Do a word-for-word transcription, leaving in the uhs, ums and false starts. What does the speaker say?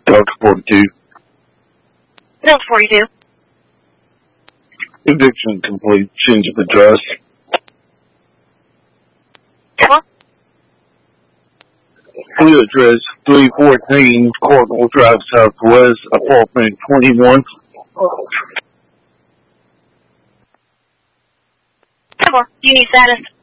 Delta forty-two. Delta forty-two. Eviction complete. Change of address. Hello? New address three fourteen Cornwall Drive Southwest, apartment twenty-one. Hello. Do you need status?